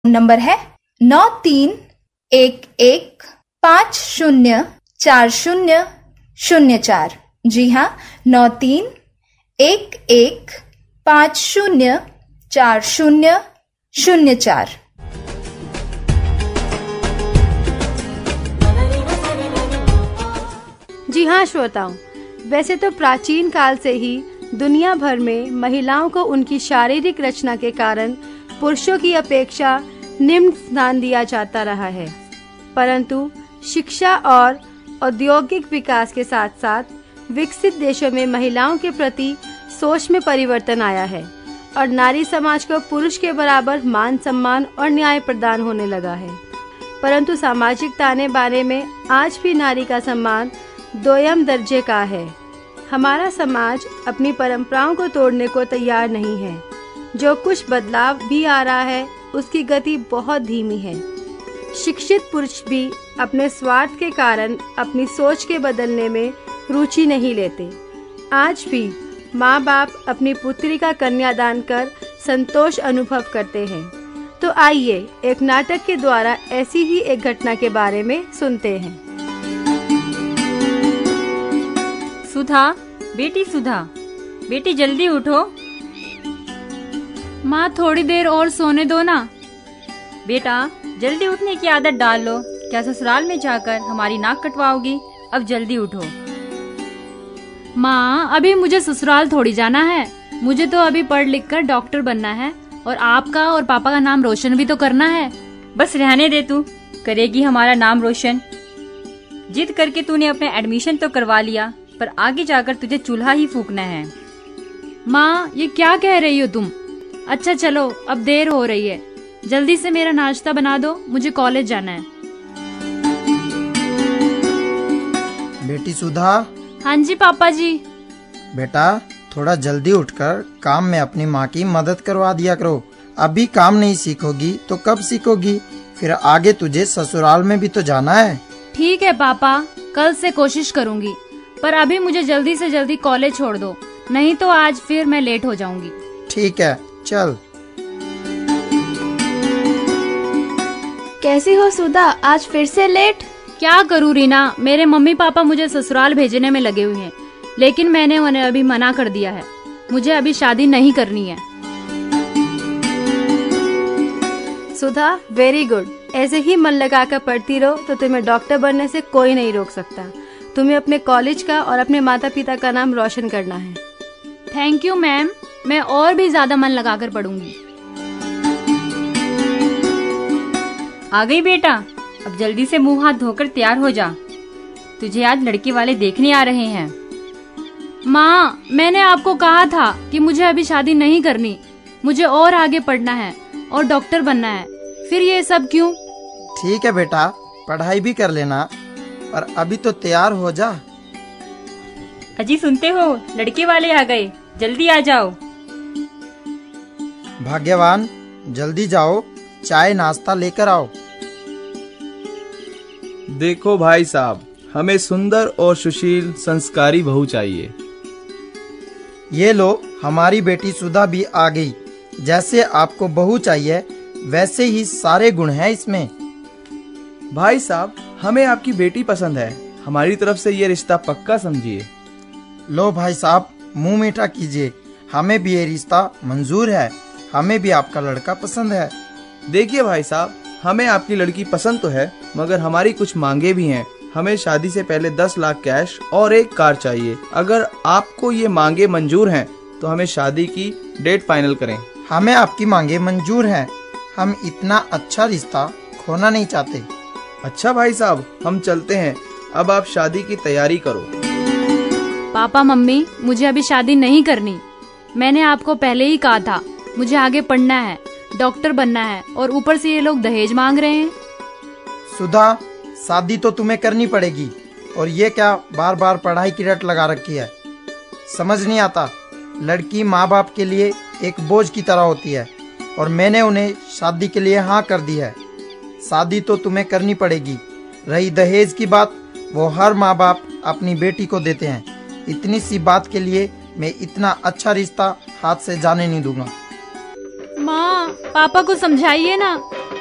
Number है 9311504004। जी हाँ, 9311504004। जी हाँ श्रोताओं, वैसे तो प्राचीन काल से ही दुनिया भर में महिलाओं को उनकी शारीरिक रचना के कारण पुरुषों की अपेक्षा निम्न स्थान दिया जाता रहा है, परंतु शिक्षा और औद्योगिक विकास के साथ साथ विकसित देशों में महिलाओं के प्रति सोच में परिवर्तन आया है और नारी समाज को पुरुष के बराबर मान सम्मान और न्याय प्रदान होने लगा है। परंतु सामाजिक ताने बाने में आज भी नारी का सम्मान दोयम दर्जे का है। हमारा समाज अपनी परंपराओं को तोड़ने को तैयार नहीं है। जो कुछ बदलाव भी आ रहा है उसकी गति बहुत धीमी है। शिक्षित पुरुष भी अपने स्वार्थ के कारण अपनी सोच के बदलने में रुचि नहीं लेते। आज भी माँ बाप अपनी पुत्री का कन्यादान कर संतोष अनुभव करते हैं। तो आइए एक नाटक के द्वारा ऐसी ही एक घटना के बारे में सुनते हैं। सुधा, बेटी जल्दी उठो। माँ थोड़ी देर और सोने दो ना। बेटा जल्दी उठने की आदत डाल लो। क्या ससुराल में जाकर हमारी नाक कटवाओगी? अब जल्दी उठो। माँ अभी मुझे ससुराल थोड़ी जाना है, मुझे तो अभी पढ़ लिख कर डॉक्टर बनना है और आपका और पापा का नाम रोशन भी तो करना है। बस रहने दे, तू करेगी हमारा नाम रोशन। जिद करके तूने अपने एडमिशन तो करवा लिया, पर आगे जाकर तुझे चूल्हा ही फूकना है। माँ ये क्या कह रही हो तुम? अच्छा चलो अब देर हो रही है, जल्दी से मेरा नाश्ता बना दो, मुझे कॉलेज जाना है। बेटी सुधा। हाँ जी पापा जी। बेटा थोड़ा जल्दी उठकर काम में अपनी माँ की मदद करवा दिया करो। अभी काम नहीं सीखोगी तो कब सीखोगी? फिर आगे तुझे ससुराल में भी तो जाना है। ठीक है पापा, कल से कोशिश करूँगी, पर अभी मुझे जल्दी से जल्दी कॉलेज छोड़ दो, नहीं तो आज फिर मैं लेट हो जाऊंगी। ठीक है चल। कैसी हो सुधा, आज फिर से लेट? क्या करूँ रीना, मेरे मम्मी पापा मुझे ससुराल भेजने में लगे हुए हैं, लेकिन मैंने उन्हें अभी मना कर दिया है। मुझे अभी शादी नहीं करनी है। सुधा वेरी गुड, ऐसे ही मन लगाकर पढ़ती रहो तो तुम्हें डॉक्टर बनने से कोई नहीं रोक सकता। तुम्हें अपने कॉलेज का और अपने माता पिता का नाम रोशन करना है। थैंक यू मैम, मैं और भी ज्यादा मन लगाकर पढ़ूंगी। आ गई बेटा, अब जल्दी से मुंह हाथ धोकर तैयार हो जा, तुझे आज लड़के वाले देखने आ रहे हैं। माँ मैंने आपको कहा था कि मुझे अभी शादी नहीं करनी, मुझे और आगे पढ़ना है और डॉक्टर बनना है, फिर ये सब क्यों? ठीक है बेटा, पढ़ाई भी कर लेना, पर अभी तो तैयार हो जा। अजी सुनते हो, लड़के वाले आ गए, जल्दी आ जाओ। भाग्यवान जल्दी जाओ, चाय नाश्ता लेकर आओ। देखो भाई साहब, हमें सुंदर और सुशील संस्कारी बहू चाहिए। ये लो, हमारी बेटी सुधा भी आ गई। जैसे आपको बहू चाहिए वैसे ही सारे गुण हैं इसमें। भाई साहब हमें आपकी बेटी पसंद है, हमारी तरफ से ये रिश्ता पक्का समझिए। लो भाई साहब मुंह मीठा कीजिए, हमें भी ये रिश्ता मंजूर है, हमें भी आपका लड़का पसंद है। देखिए भाई साहब, हमें आपकी लड़की पसंद तो है, मगर हमारी कुछ मांगे भी हैं। हमें शादी से पहले 10 लाख कैश और एक कार चाहिए। अगर आपको ये मांगे मंजूर हैं तो हमें शादी की डेट फाइनल करें। हमें आपकी मांगे मंजूर हैं, हम इतना अच्छा रिश्ता खोना नहीं चाहते। अच्छा भाई साहब, हम चलते हैं, अब आप शादी की तैयारी करो। पापा मम्मी मुझे अभी शादी नहीं करनी, मैंने आपको पहले ही कहा था, मुझे आगे पढ़ना है, डॉक्टर बनना है, और ऊपर से ये लोग दहेज मांग रहे हैं। सुधा शादी तो तुम्हें करनी पड़ेगी, और ये क्या बार बार पढ़ाई की रट लगा रखी है? समझ नहीं आता, लड़की माँ बाप के लिए एक बोझ की तरह होती है, और मैंने उन्हें शादी के लिए हाँ कर दी है। शादी तो तुम्हें करनी पड़ेगी। रही दहेज की बात, वो हर माँ बाप अपनी बेटी को देते हैं। इतनी सी बात के लिए मैं इतना अच्छा रिश्ता हाथ से जाने नहीं दूंगा। माँ पापा को समझाइए ना,